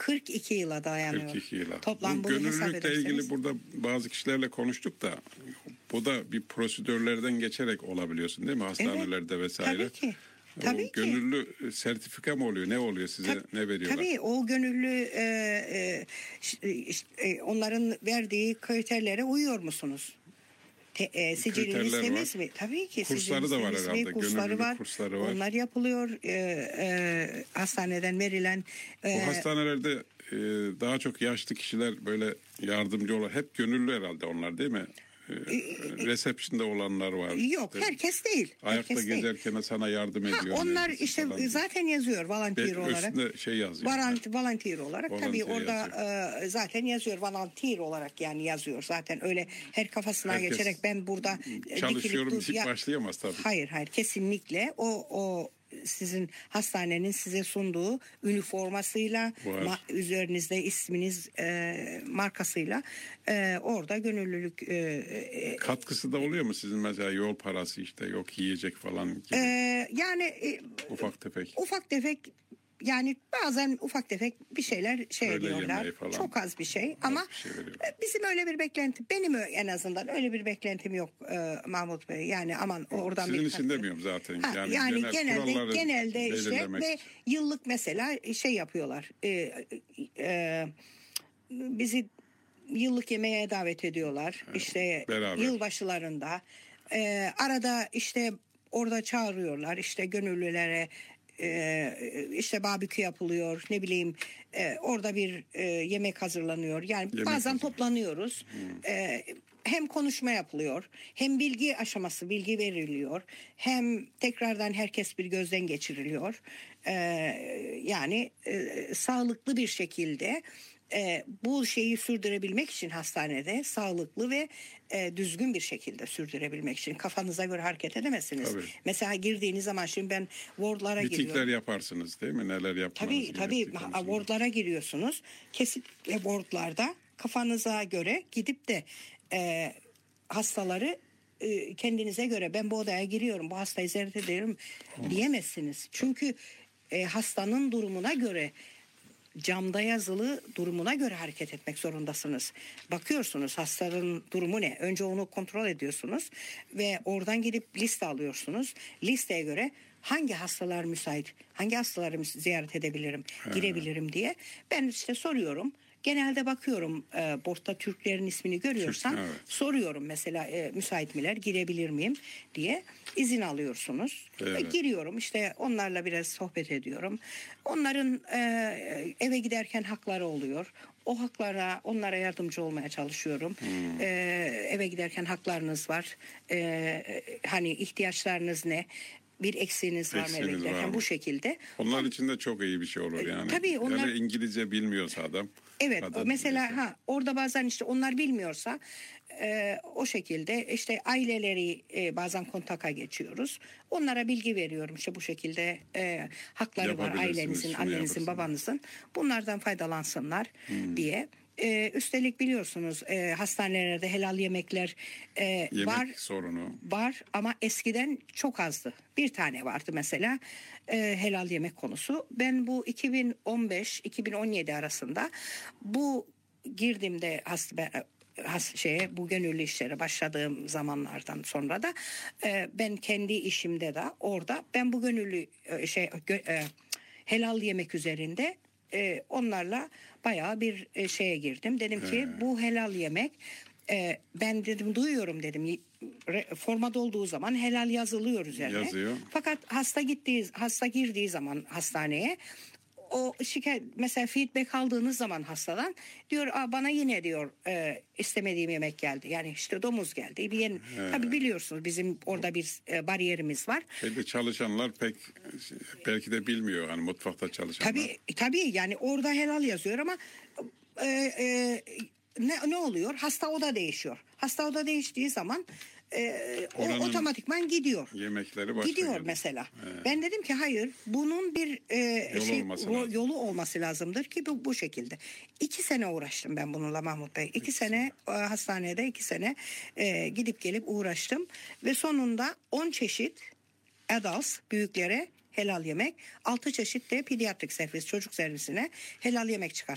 42 yıla dayanıyor. 42 yıla. Toplam bu bunu hesap gönüllülükle ederseniz. ilgili burada bazı kişilerle konuştuk da bu da bir prosedürlerden geçerek olabiliyorsun değil mi? Hastanelerde vesaire. Tabii ki. Tabii ki. Gönüllü sertifika mı oluyor? Ne oluyor size? Ne veriyorlar? Tabii o gönüllü onların verdiği kriterlere uyuyor musunuz? Siciliniz temiz mi? Tabii ki. Kursları da var herhalde. Kursları var. Onlar yapılıyor. Hastaneden verilen. Bu hastanelerde daha çok yaşlı kişiler böyle yardımcı olan hep gönüllü herhalde onlar değil mi? Reception'da olanlar var. Yok herkes değil. Ayakta herkes gezerken değil. sana yardım ediyor. Onlar işte falan. Zaten yazıyor volunteer olarak. Üstünde şey yazıyor. Volunteer olarak tabii orada zaten yazıyor volunteer olarak yani yazıyor. Zaten öyle her kafasına herkes geçerek ben burada çalışıyorum hiç başlayamaz tabii. Hayır kesinlikle o sizin hastanenin size sunduğu üniformasıyla üzerinizde isminiz markasıyla orada gönüllülük katkısı da oluyor mu sizin mesela yol parası işte yok yiyecek falan gibi? Yani ufak tefek yani bazen ufak tefek bir şeyler ediyorlar. Çok az bir şey ama bizim öyle bir beklenti benim en azından öyle bir beklentim yok Mahmut Bey. Yani aman oradan sizin için demiyorum zaten. Yani genelde işte ve yıllık mesela şey yapıyorlar. Bizi yıllık yemeğe davet ediyorlar. İşte beraber. Yılbaşılarında arada işte orada çağırıyorlar işte gönüllülere işte barbekü yapılıyor ne bileyim orada bir yemek hazırlanıyor yani bazen toplanıyoruz hem konuşma yapılıyor hem bilgi veriliyor hem tekrardan herkes bir gözden geçiriliyor yani sağlıklı bir şekilde bu şeyi sürdürebilmek için hastanede sağlıklı ve düzgün bir şekilde sürdürebilmek için kafanıza göre hareket edemezsiniz. Tabii. Mesela girdiğiniz zaman şimdi ben wardlara giriyorum. Mitingler yaparsınız değil mi? Neler yapmanız Tabii wardlara giriyorsunuz. Kesinlikle wardlarda kafanıza göre gidip de hastaları kendinize göre ben bu odaya giriyorum bu hastayı ziyaret ederim diyemezsiniz. Çünkü hastanın durumuna göre camda yazılı durumuna göre hareket etmek zorundasınız. Bakıyorsunuz hastanın durumu ne? Önce onu kontrol ediyorsunuz ve oradan gidip liste alıyorsunuz. Listeye göre hangi hastalar müsait, hangi hastaları ziyaret edebilirim, girebilirim diye ben işte soruyorum. Genelde bakıyorum boardta Türklerin ismini görüyorsam soruyorum mesela müsait miler girebilir miyim diye izin alıyorsunuz. Giriyorum işte onlarla biraz sohbet ediyorum. Onların eve giderken hakları oluyor. O haklara onlara yardımcı olmaya çalışıyorum. Eve giderken haklarınız var. Hani ihtiyaçlarınız ne? Bir eksiğiniz var mı eve giderken bu şekilde. Onlar için de çok iyi bir şey olur yani. Tabii onlar. Yani İngilizce bilmiyorsa adam. Evet mesela orada bazen işte onlar bilmiyorsa o şekilde işte aileleri bazen kontaka geçiyoruz. Onlara bilgi veriyorum işte bu şekilde hakları var ailenizin, annenizin, babanızın. Bunlardan faydalansınlar diye. Üstelik biliyorsunuz hastanelerde helal yemekler yemek sorunu var ama eskiden çok azdı. Bir tane vardı mesela helal yemek konusu. Ben bu 2015-2017 arasında bu girdiğimde bu gönüllü işlere başladığım zamanlardan sonra da ben kendi işimde de orada ben bu gönüllü helal yemek üzerinde onlarla bayağı bir şeye girdim. Dedim ki bu helal yemek ben dedim duyuyorum dedim forma dolduğu zaman helal yazılıyor üzerine. Yazıyor. Fakat hasta girdiği zaman hastaneye o şikayet mesela feedback aldığınız zaman hastadan diyor bana yine diyor istemediğim yemek geldi. Yani işte domuz geldi. Tabii biliyorsunuz bizim orada bir bariyerimiz var. Çalışanlar belki de bilmiyor hani mutfakta çalışanlar. Tabii yani orada helal yazıyor ama ne oluyor? Hasta oda değişiyor. Hasta oda değiştiği zaman o otomatikman gidiyor. Yemekleri başka gidiyor mesela. Ben dedim ki hayır bunun bir yolu olması lazımdır ki bu şekilde. 2 sene uğraştım ben bununla Mahmut Bey. 2 sene hastanede 2 sene gidip gelip uğraştım ve sonunda 10 çeşit adults büyüklere helal yemek, 6 çeşit de pediatrik servis çocuk servisine helal yemek çıkarttım.